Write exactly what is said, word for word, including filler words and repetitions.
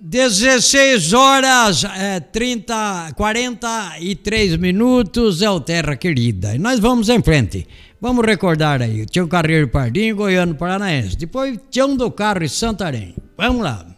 dezesseis horas, é, trinta, quarenta e três minutos é o Terra Querida. E nós vamos em frente. Vamos recordar aí. Tião Carreiro Pardinho, Goiano Paranaense. Depois Tião do Carro e Santarém. Vamos lá.